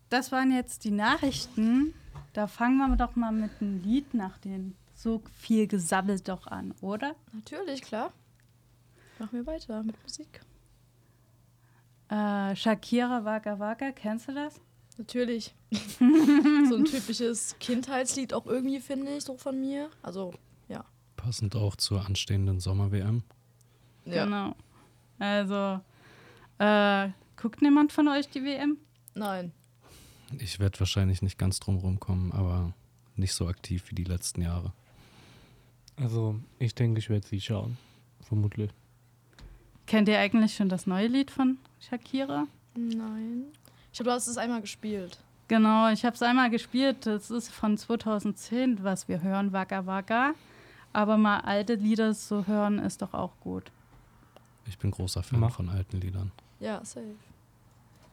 das waren jetzt die Nachrichten. Da fangen wir doch mal mit einem Lied nach den so viel gesammelt doch an, oder? Natürlich, klar. Machen wir weiter mit Musik. Shakira Waka Waka, kennst du das? Natürlich. So ein typisches Kindheitslied auch irgendwie, finde ich, so von mir. Also, ja. Passend auch zur anstehenden Sommer-WM. Ja. Genau. Also, guckt niemand von euch die WM? Nein. Ich werde wahrscheinlich nicht ganz drum rumkommen, aber nicht so aktiv wie die letzten Jahre. Also, ich denke, ich werde sie schauen. Vermutlich. Kennt ihr eigentlich schon das neue Lied von Shakira? Nein. Ich glaube, du hast es einmal gespielt. Genau, ich habe es einmal gespielt. Das ist von 2010, was wir hören, Waka Waka. Aber mal alte Lieder zu hören, ist doch auch gut. Ich bin großer Fan von alten Liedern. Ja, safe.